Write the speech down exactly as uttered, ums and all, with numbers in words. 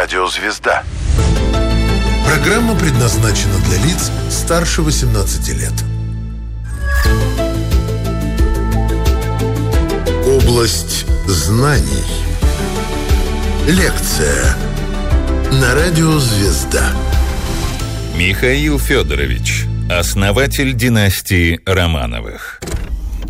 Радио «Звезда». Программа предназначена для лиц старше восемнадцати лет. Область знаний. Лекция на Радио «Звезда». Михаил Федорович, основатель династии Романовых.